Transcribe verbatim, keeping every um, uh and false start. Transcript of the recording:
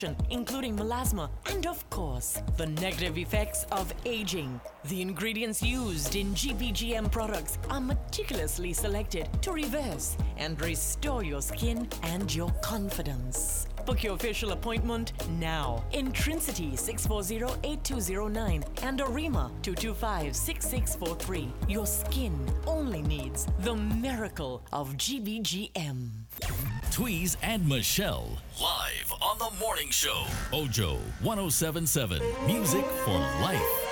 including melasma and, of course, the negative effects of aging. The ingredients used in G B G M products are meticulously selected to reverse and restore your skin and your confidence. Book your official appointment now. Intrinsity six four zero, eight two zero nine and Arima two two five, six six four three. Your skin only needs the miracle of G B G M. Tweez and Michelle, live on the morning show. Ojo one oh seven point seven, music for life.